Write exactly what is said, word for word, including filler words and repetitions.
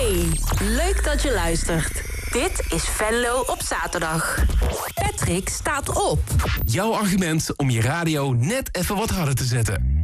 Hey, leuk dat je luistert. Dit is Venlo op zaterdag. Patrick staat op. Jouw argument om je radio net even wat harder te zetten.